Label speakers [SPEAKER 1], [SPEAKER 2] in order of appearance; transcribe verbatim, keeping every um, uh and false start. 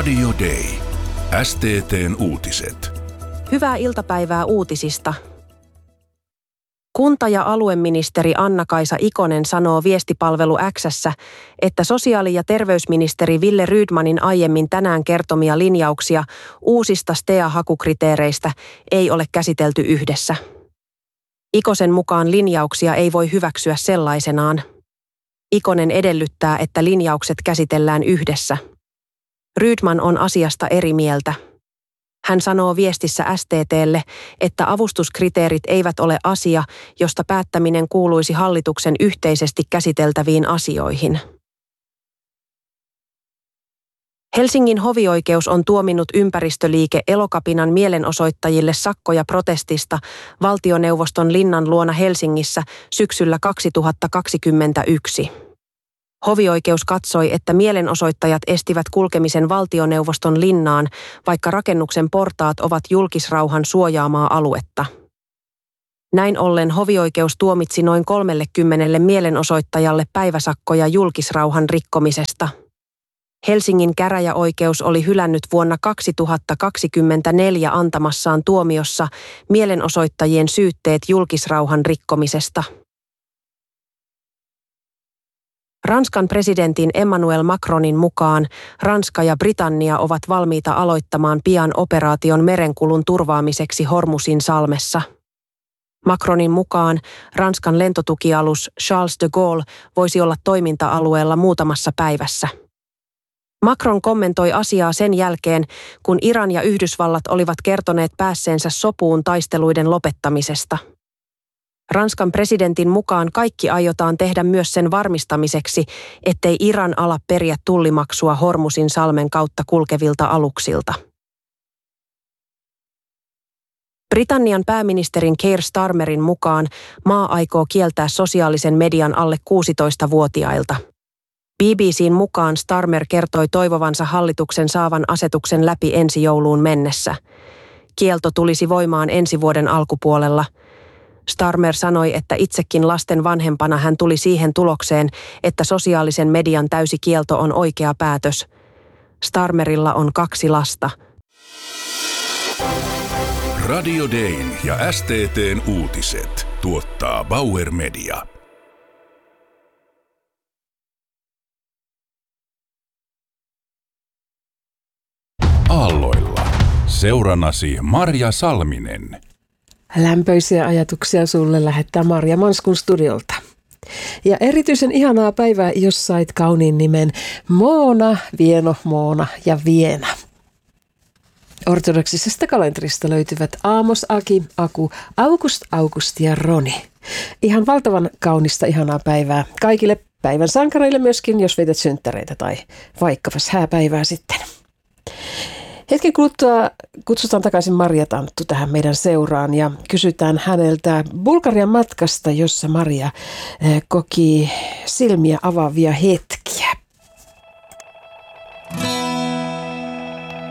[SPEAKER 1] Radio Day. S T T:n uutiset.
[SPEAKER 2] Hyvää iltapäivää uutisista. Kunta- ja alueministeri Anna-Kaisa Ikonen sanoo viestipalvelu X:ssä, että sosiaali- ja terveysministeri Wille Rydmanin aiemmin tänään kertomia linjauksia uusista S T A-hakukriteereistä ei ole käsitelty yhdessä. Ikosen mukaan linjauksia ei voi hyväksyä sellaisenaan. Ikonen edellyttää, että linjaukset käsitellään yhdessä. Rydman on asiasta eri mieltä. Hän sanoo viestissä S T T:lle, että avustuskriteerit eivät ole asia, josta päättäminen kuuluisi hallituksen yhteisesti käsiteltäviin asioihin. Helsingin hovioikeus on tuominnut ympäristöliike Elokapinan mielenosoittajille sakkoja protestista valtioneuvoston linnan luona Helsingissä syksyllä kaksituhattakaksikymmentäyksi. Hovioikeus katsoi, että mielenosoittajat estivät kulkemisen valtioneuvoston linnaan, vaikka rakennuksen portaat ovat julkisrauhan suojaamaa aluetta. Näin ollen hovioikeus tuomitsi noin kolmellekymmenelle mielenosoittajalle päiväsakkoja julkisrauhan rikkomisesta. Helsingin käräjäoikeus oli hylännyt vuonna kaksituhattakaksikymmentäneljä antamassaan tuomiossa mielenosoittajien syytteet julkisrauhan rikkomisesta. Ranskan presidentin Emmanuel Macronin mukaan Ranska ja Britannia ovat valmiita aloittamaan pian operaation merenkulun turvaamiseksi Hormuzin salmessa. Macronin mukaan Ranskan lentotukialus Charles de Gaulle voisi olla toiminta-alueella muutamassa päivässä. Macron kommentoi asiaa sen jälkeen, kun Iran ja Yhdysvallat olivat kertoneet päässeensä sopuun taisteluiden lopettamisesta. Ranskan presidentin mukaan kaikki aiotaan tehdä myös sen varmistamiseksi, ettei Iran ala periä tullimaksua Hormuzin salmen kautta kulkevilta aluksilta. Britannian pääministerin Keir Starmerin mukaan maa aikoo kieltää sosiaalisen median alle kuusitoistavuotiailta. B B C:n mukaan Starmer kertoi toivovansa hallituksen saavan asetuksen läpi ensi jouluun mennessä. Kielto tulisi voimaan ensi vuoden alkupuolella. Starmer sanoi, että itsekin lasten vanhempana hän tuli siihen tulokseen, että sosiaalisen median täysi kielto on oikea päätös. Starmerilla on kaksi lasta.
[SPEAKER 1] Radio Dayn ja S T T:n uutiset tuottaa Bauer Media. Aalloilla. Seurannasi Marja Salminen.
[SPEAKER 3] Lämpöisiä ajatuksia sulle lähettää Marja Manskun studiolta. Ja erityisen ihanaa päivää, jos sait kauniin nimen Moona, Vieno, Moona ja Viena. Ortodoksisesta kalenterista löytyvät Aamos, Aki, Aku, August, August ja Roni. Ihan valtavan kaunista ihanaa päivää kaikille päivän sankareille myöskin, jos veität synttäreitä tai vaikkapas hääpäivää sitten. Hetken kuluttua kutsutaan takaisin Marja Tanttu tähän meidän seuraan ja kysytään häneltä Bulgarian matkasta, jossa Marja koki silmiä avaavia hetkiä.